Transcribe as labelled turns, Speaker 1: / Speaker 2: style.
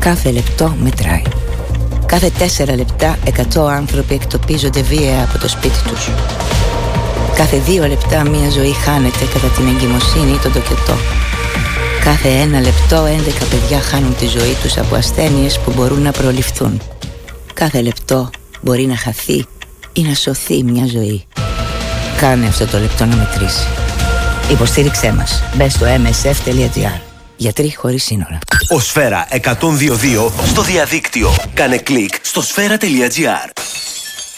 Speaker 1: Κάθε λεπτό μετράει. Κάθε 4 λεπτά 100 άνθρωποι εκτοπίζονται βία από το σπίτι τους. Κάθε 2 λεπτά μια ζωή χάνεται κατά την εγκυμοσύνη ή τον τοκετό. Κάθε 1 λεπτό 11 παιδιά χάνουν τη ζωή τους από ασθένειες που μπορούν να προληφθούν. Κάθε λεπτό μπορεί να χαθεί ή να σωθεί μια ζωή. Κάνε αυτό το λεπτό να μετρήσει. Υποστήριξέ μας. Μπες στο msf.gr. Γιατροί χωρίς σύνορα.
Speaker 2: Ο Σφαίρα 102.2 στο διαδίκτυο. Κάνε κλικ στο σφαίρα.gr.